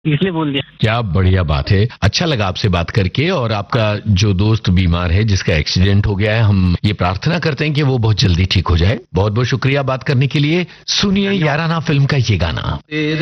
इसलिए बोल दिया। क्या बढ़िया बात है। अच्छा लगा आपसे बात करके। और आपका जो दोस्त बीमार है, जिसका एक्सीडेंट हो गया है, हम ये प्रार्थना करते हैं कि वो बहुत जल्दी ठीक हो जाए। बहुत बहुत शुक्रिया बात करने के लिए। सुनिए याराना फिल्म का ये गाना।